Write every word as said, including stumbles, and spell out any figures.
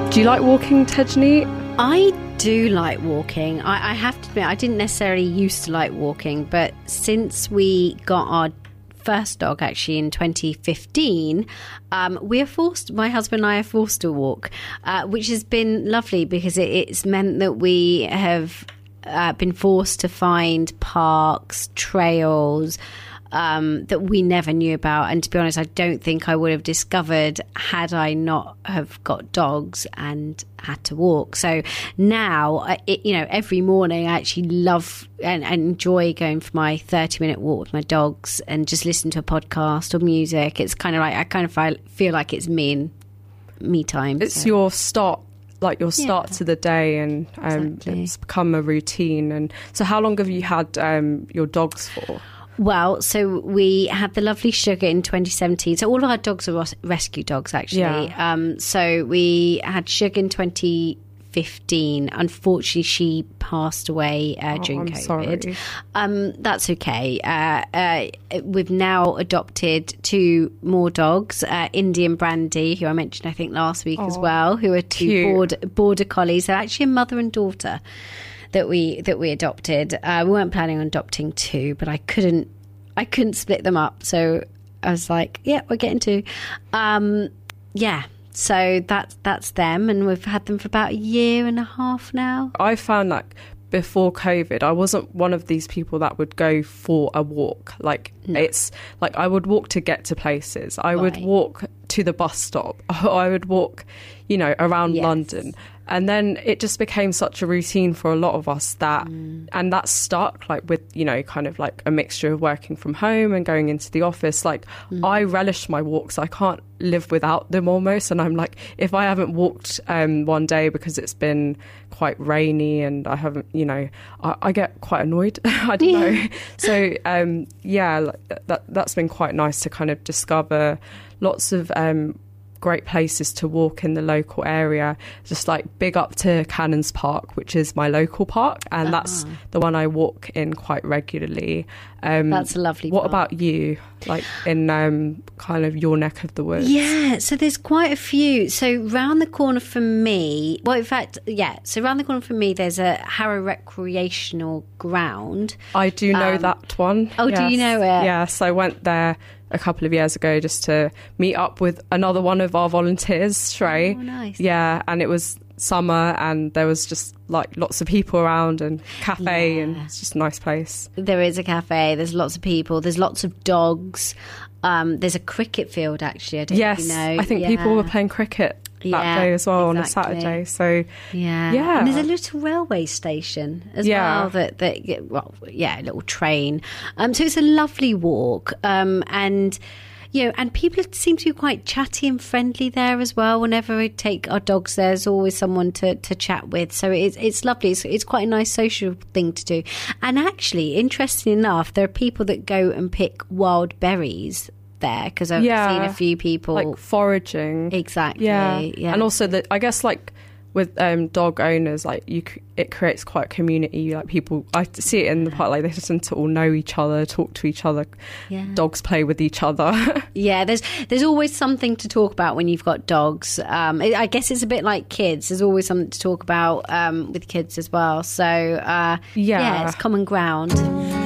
Do you like walking, Tejni? I do like walking. I, I have to admit, I didn't necessarily used to like walking, but since we got our first dog, actually in twenty fifteen, um, we are forced, my husband and I are forced to walk, uh, which has been lovely because it, it's meant that we have uh, been forced to find parks, trails, Um, that we never knew about. And to be honest, I don't think I would have discovered had I not have got dogs and had to walk. So now, it, you know, every morning I actually love and, and enjoy going for my thirty minute walk with my dogs and just listen to a podcast or music. It's kind of like, I kind of feel, feel like it's me and me time. It's so. your start, like your start Yeah. to the day, and um, Exactly. it's become a routine. And so how long have you had um, your dogs for? Well, so we had the lovely Sugar in twenty seventeen. So all of our dogs are ros- rescue dogs, actually. Yeah. Um, so we had Sugar in twenty fifteen. Unfortunately, she passed away uh, Oh, during I'm COVID. sorry. Um, that's okay. Uh, uh, we've now adopted two more dogs, uh, Indy and Brandy, who I mentioned, I think, last week as Oh, well, who are two cute. border, border collies. They're actually a mother and daughter that we that we adopted. Uh, we weren't planning on adopting two, but I couldn't I couldn't split them up, so I was like, yeah, we're getting two. Um, yeah, so that's that's them, and we've had them for about a year and a half now. I found like before COVID, I wasn't one of these people that would go for a walk. Like No. it's like I would walk to get to places. I would Right. walk to the bus stop. I would walk, you know, around Yes. London. And then it just became such a routine for a lot of us that, Mm. and that stuck, like with, you know, kind of like a mixture of working from home and going into the office. Like Mm. I relish my walks. I can't live without them almost. And I'm like, if I haven't walked um, one day because it's been quite rainy and I haven't, you know, I, I get quite annoyed. I don't Yeah. know. So, um, yeah, like, that, that's been quite nice to kind of discover lots of um, great places to walk in the local area. Just like big up to Cannons Park, which is my local park, and that's Ah. the one I walk in quite regularly. Um, That's a lovely What park. about you? Like in um, kind of your neck of the woods? Yeah, so there's quite a few. So round the corner from me, well, in fact, yeah. So round the corner from me, there's a Harrow Recreational Ground. I do know Um, that one. oh, do you Yes. know it? Yes, I went there a couple of years ago just to meet up with another one of our volunteers, Shrey. Oh, nice. Yeah, and it was summer and there was just like lots of people around and cafe, Yeah. and it's just a nice place. There is a cafe. There's lots of people. There's lots of dogs. Um, there's a cricket field, actually. I don't Yes, know if you know. I think Yeah. people were playing cricket that Yeah, day as well exactly. on a Saturday. So Yeah. Yeah. And there's a little railway station as Yeah. well that, that well, yeah, a little train. Um, so it's a lovely walk. Um, and, you know, and people seem to be quite chatty and friendly there as well. Whenever we take our dogs, there's always someone to, to chat with. So it's, it's lovely. It's, it's quite a nice social thing to do. And actually, interesting enough, there are people that go and pick wild berries there, because I've Yeah. seen a few people. like foraging. Exactly. Yeah. Yeah. And also that I guess like with um, dog owners, like you, c- it creates quite a community. Like people, I see it in the park. Like they just tend to all know each other, talk to each other. Yeah. Dogs play with each other. Yeah, there's there's always something to talk about when you've got dogs. Um, I I guess it's a bit like kids. There's always something to talk about um, with kids as well. So uh, Yeah. it's common ground.